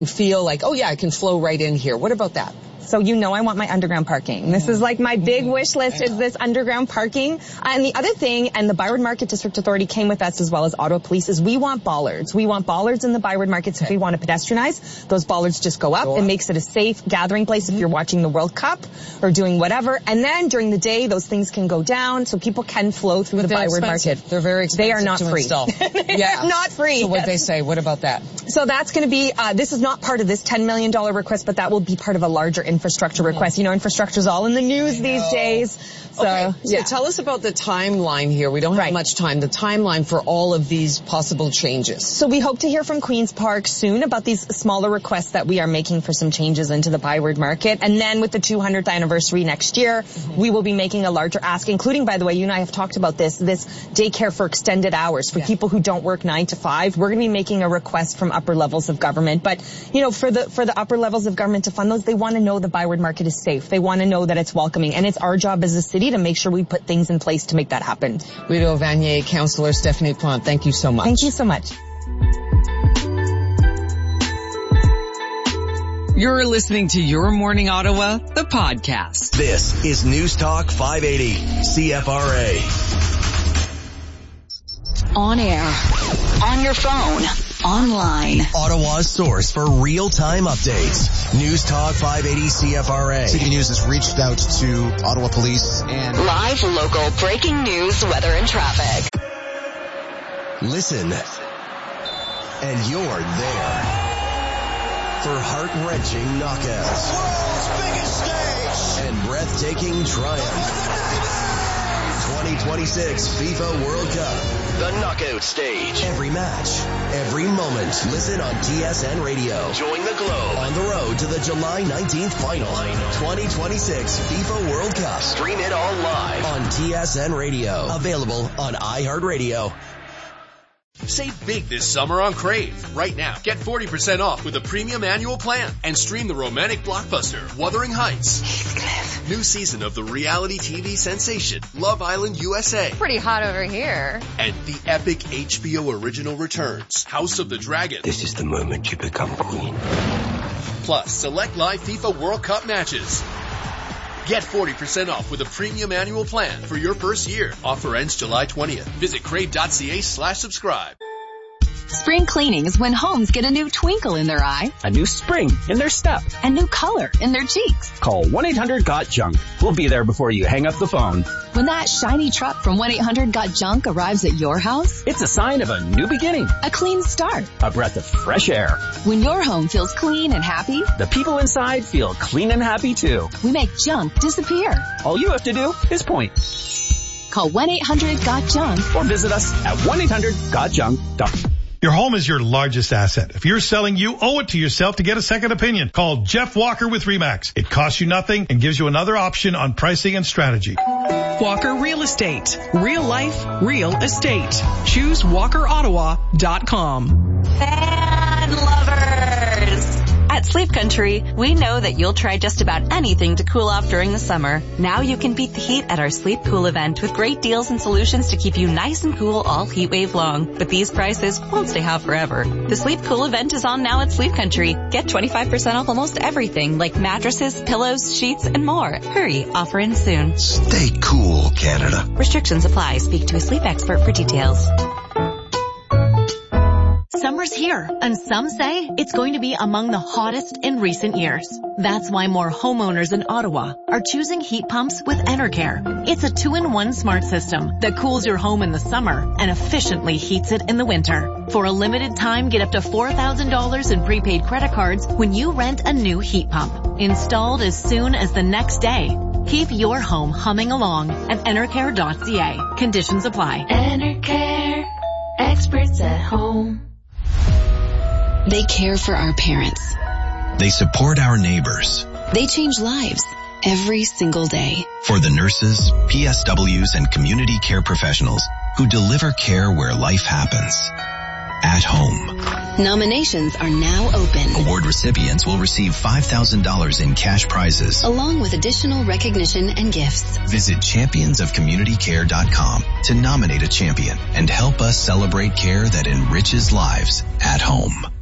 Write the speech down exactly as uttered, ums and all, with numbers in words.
feel like, oh yeah, I can flow right in here. What about that? So you know I want my underground parking. This is like my big wish list is this underground parking. And the other thing, and the Byward Market District Authority came with us as well as Ottawa Police, is we want bollards. We want bollards in the Byward Market. So if we want to pedestrianize, those bollards just go up. Go up. It makes it a safe gathering place if you're watching the World Cup or doing whatever. And then during the day, those things can go down so people can flow through but the Byward Market. They're very expensive. They are not to free. Install. They're yeah. not free. So what they say, what about that? So that's going to be, uh, this is not part of this ten million dollars request, but that will be part of a larger infrastructure request. You know, infrastructure is all in the news these days. So, okay. so yeah. tell us about the timeline here. We don't have right. much time. The timeline for all of these possible changes. So we hope to hear from Queen's Park soon about these smaller requests that we are making for some changes into the Byward Market. And then with the two hundredth anniversary next year, mm-hmm. we will be making a larger ask, including, by the way, you and I have talked about this, this daycare for extended hours for yeah. people who don't work nine to five. We're going to be making a request from upper levels of government. But, you know, for the, for the upper levels of government to fund those, they want to know the Byward Market is safe. They want to know that it's welcoming. And it's our job as a city to make sure we put things in place to make that happen. Guido Vanier, Councillor Stephanie Plante, thank you so much. Thank you so much. You're listening to Your Morning Ottawa, the podcast. This is News Talk five eighty, C F R A. On air, on your phone, online. Ottawa's source for real-time updates. News Talk five eighty C F R A. C T V News has reached out to Ottawa Police and live local breaking news, weather and traffic. Listen, and you're there for heart-wrenching knockouts. World's biggest stage and breathtaking triumph. twenty twenty-six FIFA World Cup. The knockout stage. Every match, every moment. Listen on T S N Radio. Join the Globe on the road to the July nineteenth final. twenty twenty-six FIFA World Cup. Stream it all live on T S N Radio. Available on iHeartRadio. Save big this summer on Crave. Right now, get forty percent off with a premium annual plan and stream the romantic blockbuster Wuthering Heights. Heathcliff. New season of the reality T V sensation Love Island U S A. Pretty hot over here. And the epic H B O original returns House of the Dragon. This is the moment you become queen. Plus, select live FIFA World Cup matches. Get forty percent off with a premium annual plan for your first year. Offer ends July twentieth. Visit crave.ca slash subscribe. Spring cleaning is when homes get a new twinkle in their eye, a new spring in their step, a new color in their cheeks. Call one eight hundred got junk. We'll be there before you hang up the phone. When that shiny truck from one eight hundred got junk arrives at your house, it's a sign of a new beginning, a clean start, a breath of fresh air. When your home feels clean and happy, the people inside feel clean and happy too. We make junk disappear. All you have to do is point. Call one eight hundred got junk or visit us at one eight hundred got junk dot com. Your home is your largest asset. If you're selling, you owe it to yourself to get a second opinion. Call Jeff Walker with RE/MAX. It costs you nothing and gives you another option on pricing and strategy. Walker Real Estate. Real life, real estate. Choose walker ottawa dot com. Fan lovers! At Sleep Country, we know that you'll try just about anything to cool off during the summer. Now you can beat the heat at our Sleep Cool event with great deals and solutions to keep you nice and cool all heat wave long. But these prices won't stay hot forever. The Sleep Cool event is on now at Sleep Country. Get twenty-five percent off almost everything like mattresses, pillows, sheets, and more. Hurry, offer ends soon. Stay cool, Canada. Restrictions apply. Speak to a sleep expert for details. Summer's here, and some say it's going to be among the hottest in recent years. That's why more homeowners in Ottawa are choosing heat pumps with Enercare. It's a two-in-one smart system that cools your home in the summer and efficiently heats it in the winter. For a limited time, get up to four thousand dollars in prepaid credit cards when you rent a new heat pump. Installed as soon as the next day. Keep your home humming along at enercare dot c a. Conditions apply. Enercare. Experts at home. They care for our parents. They support our neighbors. They change lives every single day. For the nurses, P S Ws, and community care professionals who deliver care where life happens. At home. Nominations are now open. Award recipients will receive five thousand dollars in cash prizes, along with additional recognition and gifts. Visit champions of community care dot com to nominate a champion and help us celebrate care that enriches lives at home.